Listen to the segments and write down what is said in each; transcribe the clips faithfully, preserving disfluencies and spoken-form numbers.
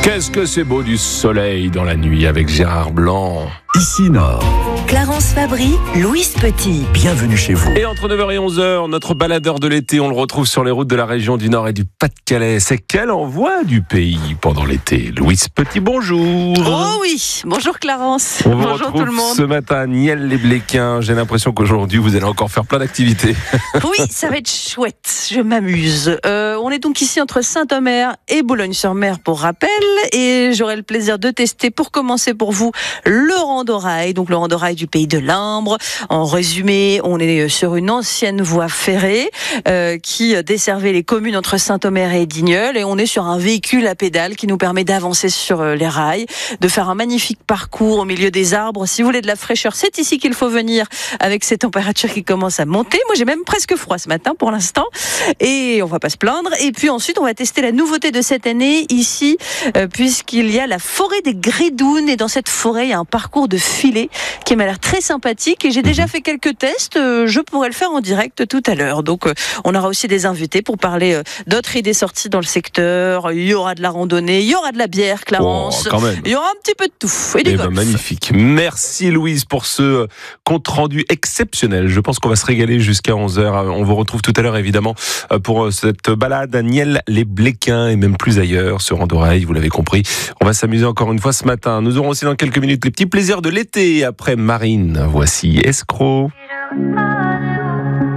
Qu'est-ce que c'est beau du soleil dans la nuit avec Gérard Blanc. Ici Nord. Clarence Fabry, Louise Petit. Bienvenue chez vous. Et entre neuf heures et onze heures, notre baladeur de l'été, on le retrouve sur les routes de la région du Nord et du Pas-de-Calais. C'est quel envoi du pays pendant l'été? Louise Petit, bonjour. Oh oui, bonjour Clarence. On vous bonjour retrouve tout le monde. ce matin à Niel-les-Bléquins. J'ai l'impression qu'aujourd'hui, vous allez encore faire plein d'activités. Oui, ça va être chouette, je m'amuse. Euh, on est donc ici entre Saint-Omer et Boulogne-sur-Mer pour rappel. Et j'aurai le plaisir de tester, pour commencer pour vous, le Randorail. Donc le Randorail du pays de l'Imbre. En résumé, on est sur une ancienne voie ferrée euh, qui desservait les communes entre Saint-Omer et Dignol. Et on est sur un véhicule à pédales qui nous permet d'avancer sur les rails, de faire un magnifique parcours au milieu des arbres. Si vous voulez de la fraîcheur, c'est ici qu'il faut venir avec ces températures qui commencent à monter. Moi, j'ai même presque froid ce matin pour l'instant. Et on va pas se plaindre. Et puis ensuite, on va tester la nouveauté de cette année ici, euh, puisqu'il y a la forêt des Gridounes. Et dans cette forêt, il y a un parcours de filet qui m'a l'air très sympathique. Et j'ai déjà fait quelques tests. Euh, je pourrais le faire en direct tout à l'heure. Donc, euh, on aura aussi des invités pour parler euh, d'autres idées sorties dans le secteur. Il y aura de la randonnée, il y aura de la bière, Clarence. Oh, quand même. Il y aura un petit peu de tout. Et du Eh golf. ben, magnifique. Merci Louise pour ce compte rendu exceptionnel. Je pense qu'on va se régaler jusqu'à onze heures. On vous retrouve tout à l'heure évidemment pour cette balade à Niel-les-Bléquins et même plus ailleurs, ce Randorail, vous l'avez compris. On va s'amuser encore une fois ce matin. Nous aurons aussi dans quelques minutes les petits plaisirs de l'été après Marine. Voici Escroc.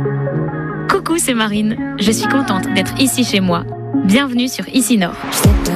Coucou, c'est Marine. Je suis contente d'être ici chez moi. Bienvenue sur Ici Nord.